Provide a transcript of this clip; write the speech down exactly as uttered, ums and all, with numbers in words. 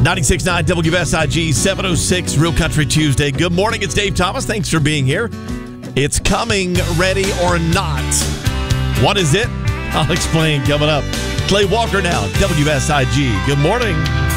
ninety-six point nine W S I G, seven oh six Real Country Tuesday. Good morning. It's Dave Thomas. Thanks for being here. It's coming, ready or not. What is it? I'll explain coming up. Clay Walker now, W S I G. Good morning.